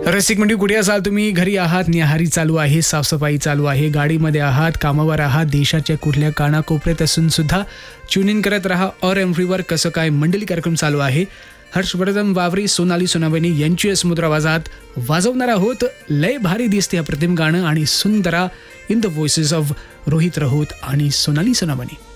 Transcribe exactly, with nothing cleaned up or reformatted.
रसिक म्हणजे कुठे असाल तुम्ही, घरी आहात, न्याहारी चालू आहे, साफसफाई चालू आहे, गाडीमध्ये आहात, कामावर आहात, देशाच्या कुठल्या कानाकोपऱ्यात असून सुद्धा ट्यून इन करत राहा. और एमफ्रीवर कसं काय मंडली कार्यक्रम चालू आहे. हर्षवर्धन वावरी, सोनाली सोनावणी यांची समुद्र आवाजात वाजवणार आहोत. लय भारी दिसते अप्रतिम गाणं आणि सुंदरा in the voices of Rohit Raut आणि सोनाली सोनावणी.